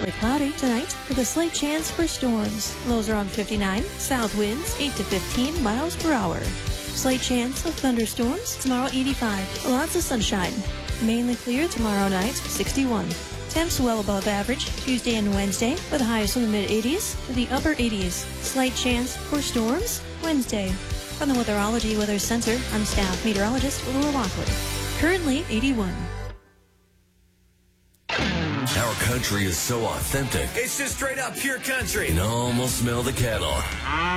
Partly cloudy tonight with a slight chance for storms. Lows around 59. South winds 8 to 15 miles per hour. Slight chance of thunderstorms. Tomorrow 85. Lots of sunshine. Mainly clear tomorrow night 61. Temps well above average Tuesday and Wednesday with highs from the mid-80s to the upper 80s. Slight chance for storms Wednesday. From the Weatherology Weather Center, I'm staff meteorologist Laura Lockley. Currently 81. Our country is so authentic. It's just straight up pure country. You can almost smell the cattle.